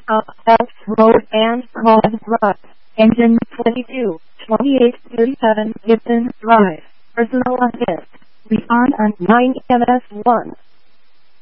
Phelps Road and Collins Drive. Engine 22, 2837 Gibson Drive. Personal assist. Respond on 9MS1.